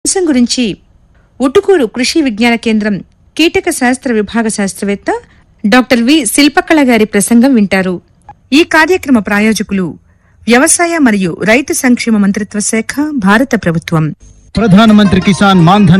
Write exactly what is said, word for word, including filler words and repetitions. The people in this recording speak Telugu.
అంశం గురించి ఉటుకూరు కృషి విజ్ఞాన కేంద్రం కీటక శాస్త్ర విభాగ శాస్త్రవేత్త డాక్టర్ వి శిల్పకళ గారి ప్రసంగం వింటారు. ఈ కార్యక్రమ ప్రాయోజకులు వ్యవసాయ మరియు రైతు సంక్షేమ మంత్రిత్వ శాఖ, భారత ప్రభుత్వం. ప్రధానమంత్రి కిసాన్ మాన్ ధన్